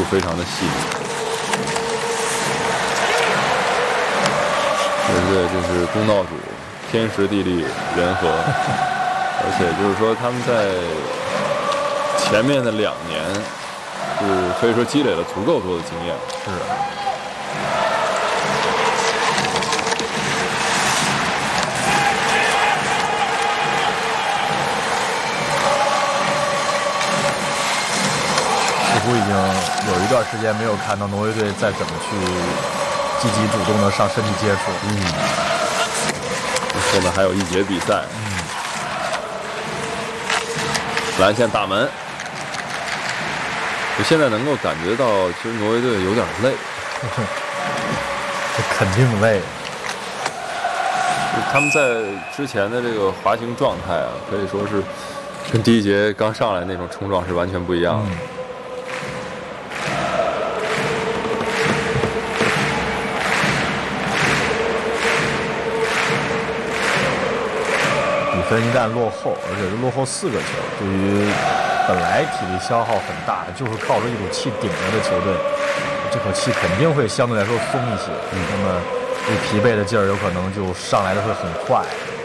非常的细腻。对，这是公道主，天时地利人和，而且就是说他们在前面的2年是可以说积累了足够多的经验。 是。似乎已经有一段时间没有看到挪威队再怎么去积极主动的上身体接触。 后面还有1节比赛。蓝线打门，我现在能够感觉到，其实挪威队有点累。 这肯定累。 他们在之前的这个滑行状态啊，可以说是跟第1节刚上来那种冲撞是完全不一样的。 比分一旦落后，而且是落后4个球，对于本来体力消耗很大，就是靠着一股气顶着的球队，这口气肯定会相对来说松一些。那么这疲惫的劲儿有可能就上来的会很快。